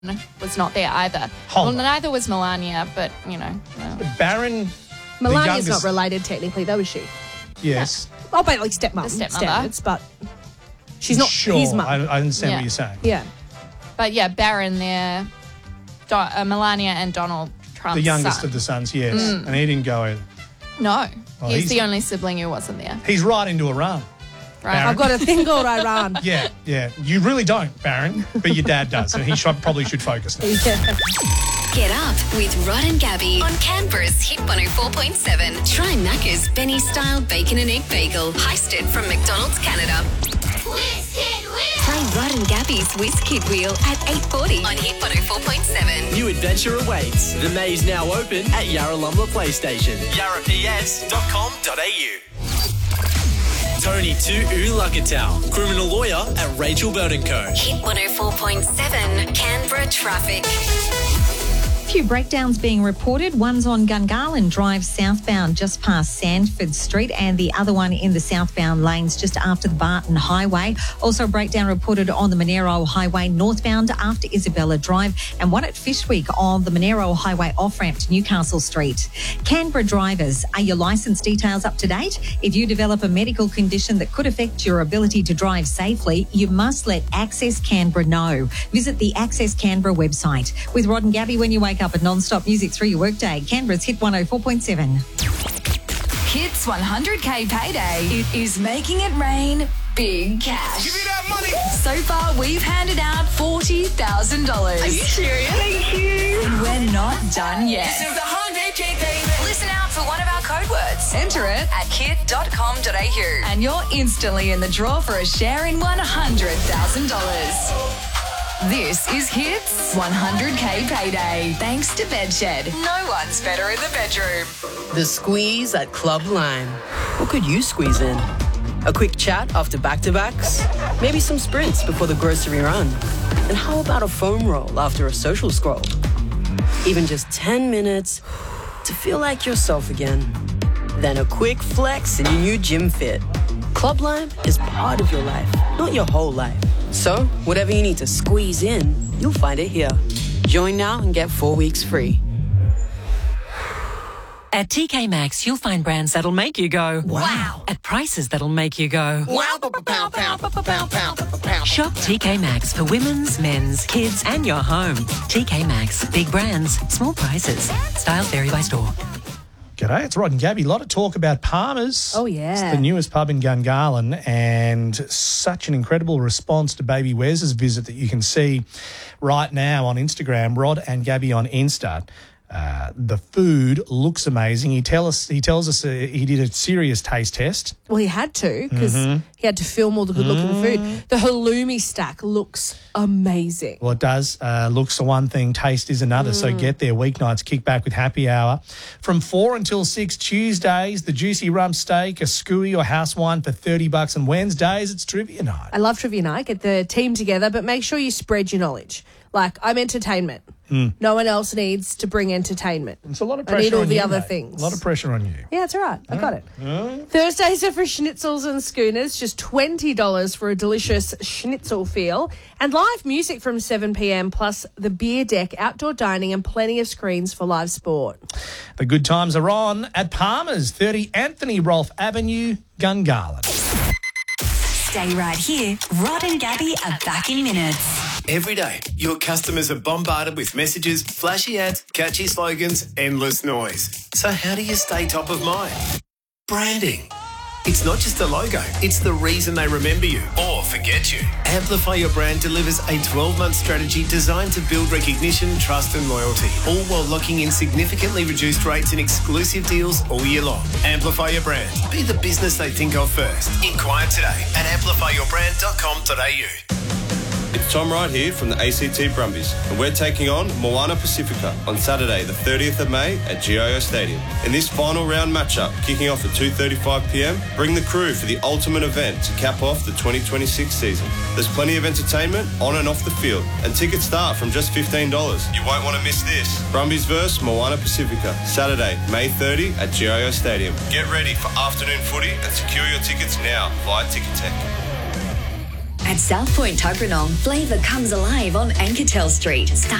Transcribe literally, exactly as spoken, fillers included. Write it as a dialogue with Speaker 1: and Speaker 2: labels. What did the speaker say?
Speaker 1: was not there either.
Speaker 2: Hold
Speaker 1: well,
Speaker 2: on.
Speaker 1: neither was Melania, but, you know. Well.
Speaker 2: Barron,
Speaker 3: Melania's
Speaker 2: youngest-
Speaker 3: not related technically, though, is she?
Speaker 2: yes.
Speaker 3: Oh, but like stepmom.
Speaker 1: The stepmother.
Speaker 3: standards, but she's not
Speaker 2: Sure,
Speaker 3: his mum.
Speaker 2: I, I understand
Speaker 1: Yeah.
Speaker 2: what you're saying.
Speaker 3: Yeah.
Speaker 1: But, yeah, Barron there, Do- uh, Melania and Donald Trump's
Speaker 2: The youngest
Speaker 1: son.
Speaker 2: of the sons, yes.
Speaker 1: Mm.
Speaker 2: And he didn't go either.
Speaker 1: No,
Speaker 2: Oh,
Speaker 1: he's,
Speaker 2: he's-
Speaker 1: the only sibling who wasn't there.
Speaker 2: He's right into a run.
Speaker 1: Right.
Speaker 2: Barron.
Speaker 3: I've got a thing called Iran.
Speaker 2: Yeah, yeah. You really don't, Barron, but your dad does, and he should, probably should focus now.
Speaker 3: Yeah.
Speaker 4: Get up with Rod and Gabby on Canberra's Hit one oh four point seven. Try Macca's Benny-style bacon and egg bagel, heisted from McDonald's Canada. Whiz Kid Wheel. Play Rod and Gabby's Whiz Kid Wheel at eight forty on Hit one oh four point seven.
Speaker 5: New adventure awaits. The maze now open at Yarralumla Playstation. yarra p s dot com dot a u. Tony to Ulagatal, criminal lawyer at Rachel Burton Co.
Speaker 4: Hit one oh four point seven, Canberra traffic.
Speaker 6: A few breakdowns being reported. One's on Gungahlin Drive southbound just past Sandford Street, and the other one in the southbound lanes just after the Barton Highway. Also a breakdown reported on the Monero Highway northbound after Isabella Drive, and one at Fishwick on the Monero Highway off-ramp to Newcastle Street. Canberra drivers, are your licence details up to date? If you develop a medical condition that could affect your ability to drive safely, you must let Access Canberra know. Visit the Access Canberra website. With Rod and Gabby when you wake up at non-stop music through your workday. Canberra's Hit one oh four point seven.
Speaker 7: Hits one hundred K payday. It is making it rain big cash.
Speaker 5: Give me that money.
Speaker 7: So far, we've handed out forty thousand dollars.
Speaker 5: Are you serious?
Speaker 7: Thank you. And we're not done yet.
Speaker 5: This is the one hundred K payday.
Speaker 7: Listen out for one of our code words. Enter it at hit dot com dot a u. And you're instantly in the draw for a share in one hundred thousand dollars. This is Hits one hundred K Payday. Thanks to Bedshed. No one's better in the bedroom.
Speaker 8: The squeeze at Club Lime. What could you squeeze in? A quick chat after back-to-backs? Maybe some sprints before the grocery run? And how about a foam roll after a social scroll? Even just ten minutes to feel like yourself again. Then a quick flex in your new gym fit. Club Lime is part of your life, not your whole life. So, whatever you need to squeeze in, you'll find it here. Join now and get four weeks free.
Speaker 9: At T K Maxx, you'll find brands that'll make you go,
Speaker 5: Wow.
Speaker 9: at prices that'll make you go,
Speaker 5: Wow. Pow, pow, pow, pow, pow, pow.
Speaker 9: Shop T K Maxx for women's, men's, kids, and your home. T K Maxx, big brands, small prices. Styles vary by store.
Speaker 2: G'day, it's Rod and Gabby. A lot of talk about Palmer's.
Speaker 3: Oh, yeah.
Speaker 2: It's the newest pub in Gungahlin, and such an incredible response to Baby Wes's visit that you can see right now on Instagram, Rod and Gabby on Insta. Uh, the food looks amazing. He tell us. He tells us uh, he did a serious taste test.
Speaker 3: Well, he had to because
Speaker 2: Mm-hmm.
Speaker 3: he had to film all the good-looking food. The halloumi stack looks amazing.
Speaker 2: Well, it does. Uh, looks are one thing, taste is another. So get there weeknights, kick back with happy hour. From four until six Tuesdays, the juicy rump steak, a scooey or house wine for thirty bucks. And Wednesdays, it's trivia night.
Speaker 3: I love trivia night. Get the team together, but make sure you spread your knowledge. Like, I'm entertainment. No one else needs to bring entertainment.
Speaker 2: It's a lot of
Speaker 3: I
Speaker 2: pressure
Speaker 3: need all
Speaker 2: on
Speaker 3: the
Speaker 2: you,
Speaker 3: other
Speaker 2: mate.
Speaker 3: things.
Speaker 2: A lot of pressure on you.
Speaker 3: Yeah, it's all right. I got it. Thursdays are for schnitzels and schooners, just twenty dollars for a delicious schnitzel feel. And live music from seven p.m, plus the beer deck, outdoor dining, and plenty of screens for live sport.
Speaker 2: The good times are on at Palmer's, thirty Anthony Rolfe Avenue, Gungahlin.
Speaker 7: Stay right here. Rod and Gabby are back in minutes.
Speaker 10: Every day, your customers are bombarded with messages, flashy ads, catchy slogans, endless noise. So how do you stay top of mind? Branding. It's not just a logo, it's the reason they remember you or forget you. Amplify Your Brand delivers a twelve-month strategy designed to build recognition, trust and loyalty, all while locking in significantly reduced rates and exclusive deals all year long. Amplify Your Brand. Be the business they think of first. Inquire today at amplify your brand dot com dot a u.
Speaker 11: It's Tom Wright here from the A C T Brumbies, and we're taking on Moana Pacifica on Saturday the thirtieth of May at G I O Stadium. In this final round matchup, kicking off at two thirty-five p.m, bring the crew for the ultimate event to cap off the twenty twenty-six season. There's plenty of entertainment on and off the field, and tickets start from just fifteen dollars. You won't want to miss this. Brumbies versus Moana Pacifica, Saturday, May thirtieth at G I O Stadium. Get ready for afternoon footy and secure your tickets now via Ticketek.
Speaker 4: At South Point Tuggeranong, flavour comes alive on Ankertel Street.